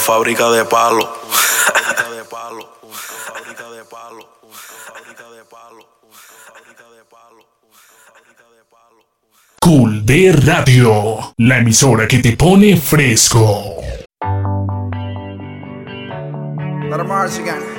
fábrica de palo. Cool de Radio, la emisora que te pone fresco. Let 'em Mars again.